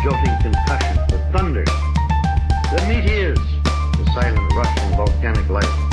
jolting concussion, the thunder, the meteors, the silent rush from volcanic life.